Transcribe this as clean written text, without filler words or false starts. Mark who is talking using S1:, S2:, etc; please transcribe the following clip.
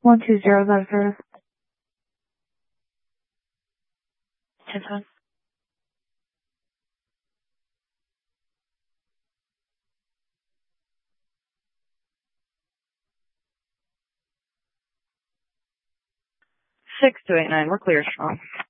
S1: 120, is that service? 10-10. Six 289, we're clear strong.